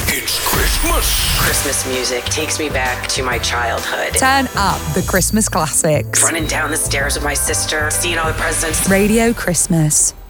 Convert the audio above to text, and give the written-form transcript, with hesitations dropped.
It's Christmas. Christmas music takes me back to my childhood. Turn up the Christmas classics. Running down the stairs with my sister, seeing all the presents. Radio Christmas.